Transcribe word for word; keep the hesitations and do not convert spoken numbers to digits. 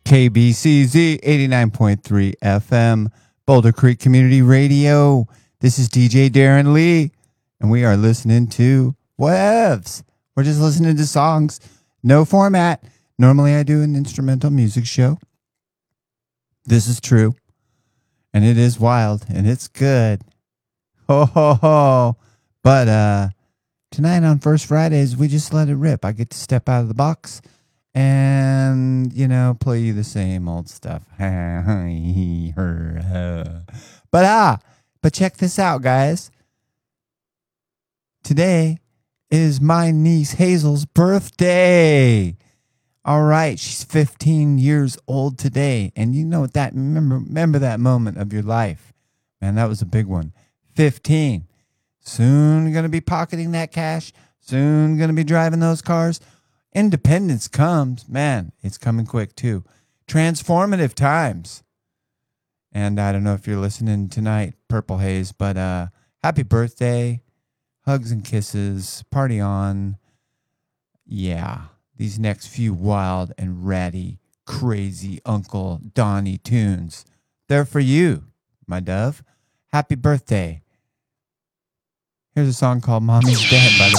K B C Z eighty-nine point three F M, Boulder Creek Community Radio. This is D J Darren Lee, and we are listening to Waves. We're just listening to songs, no format. Normally I do an instrumental music show. This is true, and it is wild, and it's good. Ho, ho, ho. But uh, tonight on First Fridays, we just let it rip. I get to step out of the box and, you know, play you the same old stuff. But ah, but check this out, guys. Today is my niece Hazel's birthday. All right, she's fifteen years old today. And you know what that, remember, remember that moment of your life. Man, that was a big one. fifteen. Soon going to be pocketing that cash. Soon going to be driving those cars. Independence comes. Man, it's coming quick too. Transformative times. And I don't know if you're listening tonight, Purple Haze, but uh, happy birthday. Hugs and kisses. Party on. Yeah. These next few wild and ratty, crazy Uncle Donnie tunes. They're for you, my dove. Happy birthday. Here's a song called Mommy's Dead by the